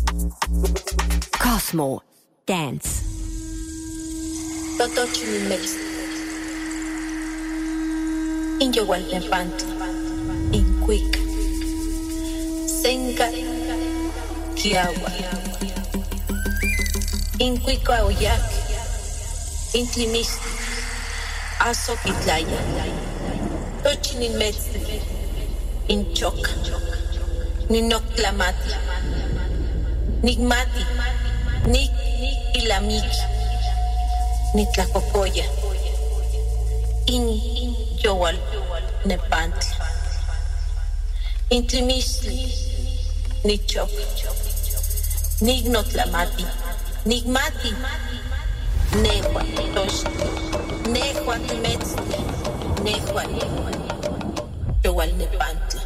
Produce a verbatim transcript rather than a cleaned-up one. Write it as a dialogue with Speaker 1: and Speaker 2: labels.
Speaker 1: Cosmo Dance.
Speaker 2: Totochimilmex. In Yowaltepantli. In Quick. Senka. Kiawa. In Quick In Tlimistli. Azoquitlaya. Tochimilmex. In Choca. Ninoctlamati. Nigmati. Nik Ilamiki. Nitlacocoya. In Yowal Nepantli. In Tlimistli. Nichok. Nignotlamati. Nigmati. Nehua Tosh. Nehua Timetzli. Nehua Yowal Nepantli.